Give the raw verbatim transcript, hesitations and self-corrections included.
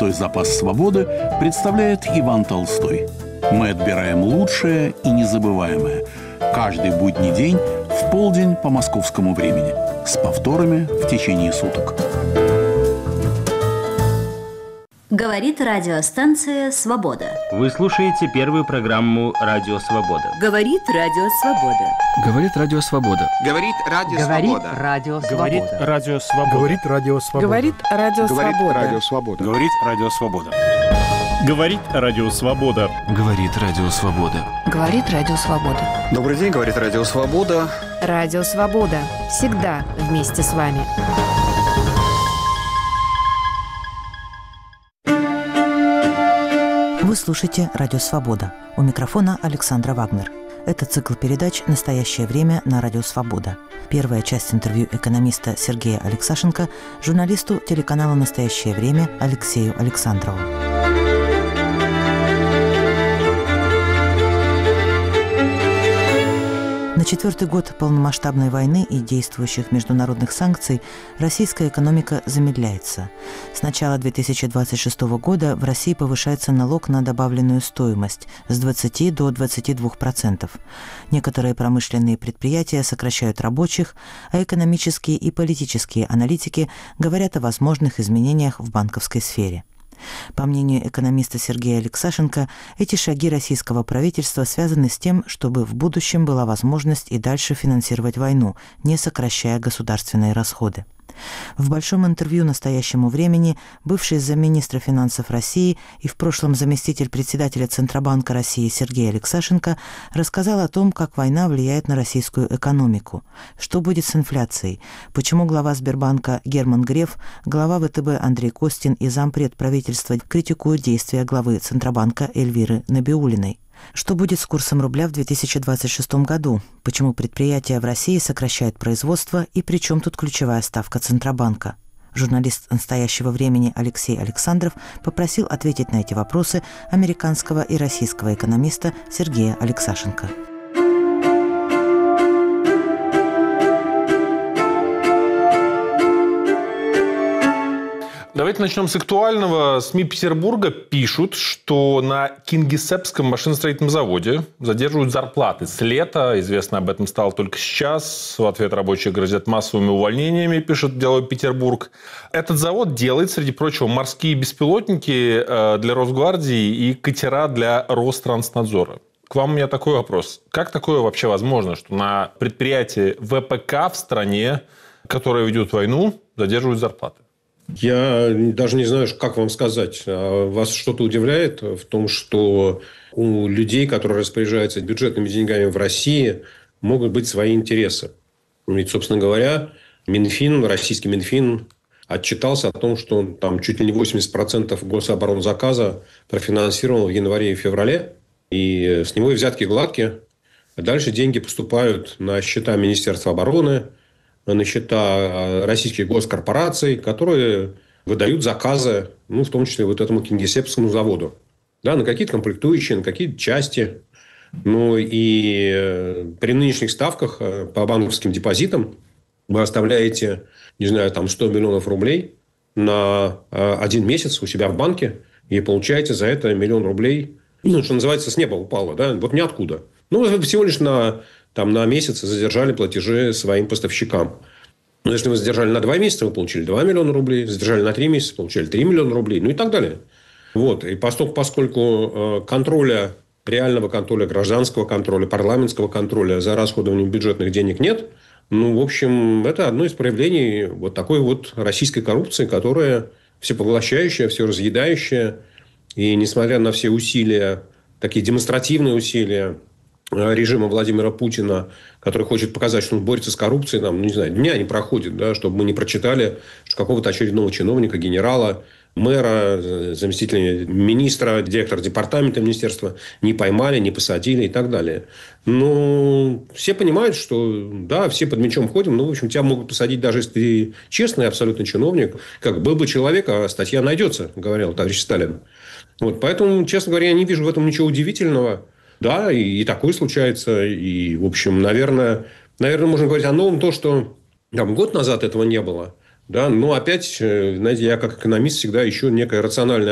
Пустой запас свободы представляет Иван Толстой. Мы отбираем лучшее и незабываемое каждый будний день в полдень по московскому времени, с повторами в течение суток. Говорит радиостанция «Свобода». Вы слушаете первую программу «Радио Свобода». Говорит Радио Свобода. Говорит Радио Свобода. Говорит Радио Свобода. Говорит Радио Свобода. Говорит Радио Свобода. Говорит Радио Свобода. Говорит Радио Свобода. Говорит Радио Свобода. Говорит Радио Свобода. Говорит Радио Свобода. Добрый день, говорит Радио Свобода. Радио Свобода. Всегда вместе с вами. Вы слушаете Радио Свобода. У микрофона Александра Вагнер. Это цикл передач «Настоящее время» на Радио Свобода. Первая часть интервью экономиста Сергея Алексашенко журналисту телеканала «Настоящее время» Алексею Александрову. На четвертый год полномасштабной войны и действующих международных санкций российская экономика замедляется. С начала две тысячи двадцать шестого года в России повышается налог на добавленную стоимость с двадцати до двадцати двух процентов. Некоторые промышленные предприятия сокращают рабочих, а экономические и политические аналитики говорят о возможных изменениях в банковской сфере. По мнению экономиста Сергея Алексашенко, эти шаги российского правительства связаны с тем, чтобы в будущем была возможность и дальше финансировать войну, не сокращая государственные расходы. В большом интервью «Настоящему времени» бывший замминистра финансов России и в прошлом заместитель председателя Центробанка России Сергей Алексашенко рассказал о том, как война влияет на российскую экономику, что будет с инфляцией, почему глава Сбербанка Герман Греф, глава ВТБ Андрей Костин и зампред правительства критикуют действия главы Центробанка Эльвиры Набиуллиной. Что будет с курсом рубля в две тысячи двадцать шестом году? Почему предприятия в России сокращают производство и при чем тут ключевая ставка Центробанка? Журналист «Настоящего времени» Алексей Александров попросил ответить на эти вопросы американского и российского экономиста Сергея Алексашенко. Давайте начнем с актуального. СМИ Петербурга пишут, что на Кингисеппском машиностроительном заводе задерживают зарплаты с лета. Известно об этом стало только сейчас. В ответ рабочие грозят массовыми увольнениями, пишет «Деловой Петербург». Этот завод делает, среди прочего, морские беспилотники для Росгвардии и катера для Ространснадзора. К вам у меня такой вопрос. Как такое вообще возможно, что на предприятии ВПК в стране, которая ведет войну, задерживают зарплаты? Я даже не знаю, как вам сказать. Вас что-то удивляет в том, что у людей, которые распоряжаются бюджетными деньгами в России, могут быть свои интересы. Ведь, собственно говоря, Минфин, российский Минфин отчитался о том, что он там чуть ли не восемьдесят процентов гособоронзаказа профинансировал в январе и феврале. И с него и взятки гладкие. Дальше деньги поступают на счета Министерства обороны, на счета российских госкорпораций, которые выдают заказы, ну, в том числе вот этому Кингисеппскому заводу. Да, на какие-то комплектующие, на какие-то части. Ну, и при нынешних ставках по банковским депозитам вы оставляете, не знаю, там сто миллионов рублей на один месяц у себя в банке и получаете за это миллион рублей, ну, что называется, с неба упало, да, вот ниоткуда. Ну, всего лишь на... Там на месяц задержали платежи своим поставщикам. Но если вы задержали на два месяца, вы получили два миллиона рублей. Задержали на три месяца, получили три миллиона рублей. Ну и так далее. Вот. И поскольку, поскольку контроля, реального контроля, гражданского контроля, парламентского контроля за расходованием бюджетных денег нет, ну, в общем, это одно из проявлений вот такой вот российской коррупции, которая всепоглощающая, все разъедающая. И несмотря на все усилия, такие демонстративные усилия режима Владимира Путина, который хочет показать, что он борется с коррупцией, нам, ну, не знаю, дня не проходит, да, чтобы мы не прочитали, что какого-то очередного чиновника, генерала, мэра, заместителя министра, директора департамента министерства не поймали, не посадили и так далее. Ну, все понимают, что да, все под мячом ходим, но, в общем, тебя могут посадить, даже если ты честный абсолютно чиновник. Как был бы человек, а статья найдется, говорил товарищ Сталин. Вот, поэтому, честно говоря, я не вижу в этом ничего удивительного. Да, и, и такое случается. И, в общем, наверное, наверное, можно говорить о новом, то, что там, год назад этого не было. Да, но опять, знаете, я как экономист всегда ищу некое рациональное